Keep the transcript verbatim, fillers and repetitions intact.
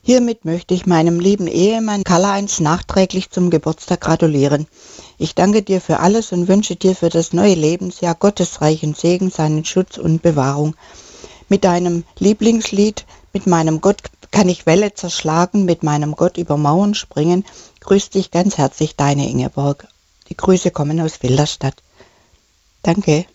Hiermit möchte ich meinem lieben Ehemann Karl-Heinz nachträglich zum Geburtstag gratulieren. Ich danke dir für alles und wünsche dir für das neue Lebensjahr gottesreichen Segen, seinen Schutz und Bewahrung. Mit deinem Lieblingslied, mit meinem Gott kann ich Welle zerschlagen, mit meinem Gott über Mauern springen, grüßt dich ganz herzlich deine Ingeborg. Die Grüße kommen aus Wilderstadt. Danke.